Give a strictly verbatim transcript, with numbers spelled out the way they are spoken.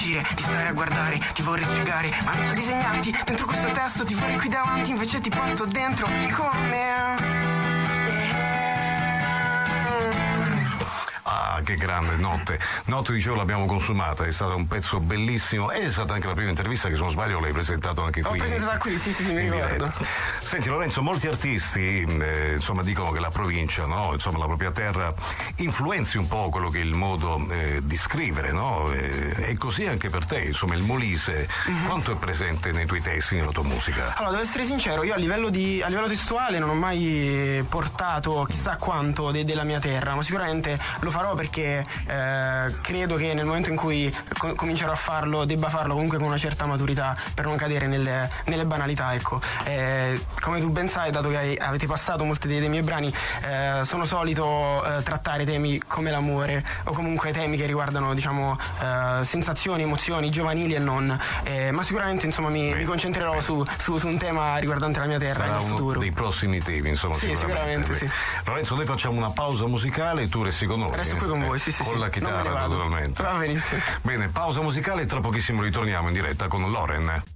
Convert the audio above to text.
uscire, di stare a guardare, ti vorrei spiegare, ma non so disegnarti dentro questo testo, ti vorrei qui davanti, invece ti porto dentro con me. Ah, che grande Notte. Notte, dicevo, l'abbiamo consumata, è stato un pezzo bellissimo. È stata anche la prima intervista che, se non sbaglio, l'hai presentato anche qui. L'ho presentata qui, sì, sì, sì, mi ricordo. Senti Lorenzo, molti artisti eh, insomma dicono che la provincia, no? Insomma la propria terra influenzi un po' quello che è il modo eh, di scrivere, no? E, e così anche per te, insomma il Molise, mm-hmm. quanto è presente nei tuoi testi, nella tua musica? Allora, devo essere sincero, io a livello, di, a livello testuale non ho mai portato chissà quanto de, della mia terra, ma sicuramente lo farò perché eh, credo che nel momento in cui co- comincerò a farlo debba farlo comunque con una certa maturità per non cadere nelle, nelle banalità, ecco. Eh, come tu ben sai, dato che hai, avete passato molti dei, dei miei brani, eh, sono solito eh, trattare temi come l'amore o comunque temi che riguardano, diciamo, eh, sensazioni, emozioni giovanili e non, eh, ma sicuramente insomma mi, mi concentrerò su, su, su un tema riguardante la mia terra. Sarà nel uno futuro dei prossimi temi, insomma. Sì, sicuramente, sicuramente sì. Lorenzo, noi facciamo una pausa musicale e tu resti con noi. Resto qui con voi, sì, sì, con sì. la chitarra, naturalmente. Va benissimo. Bene, pausa musicale e tra pochissimo ritorniamo in diretta con Loren.